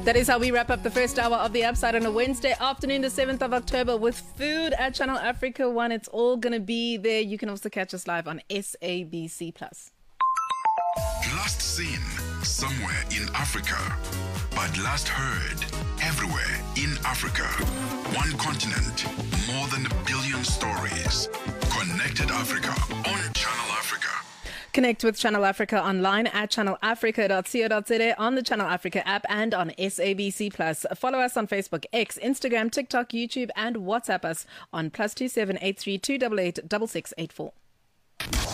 That is how we wrap up the first hour of The Upside on a Wednesday afternoon, the 7th of October, with food at Channel Africa 1. It's all going to be there. You can also catch us live on SABC+. Last seen somewhere in Africa, but last heard everywhere in Africa. One continent, more than 1 billion stories. Connected Africa on Channel Africa. Connect with Channel Africa online at channelafrica.co.za, on the Channel Africa app, and on SABC+. Follow us on Facebook, X, Instagram, TikTok, YouTube, and WhatsApp us on +27 83 288 6684.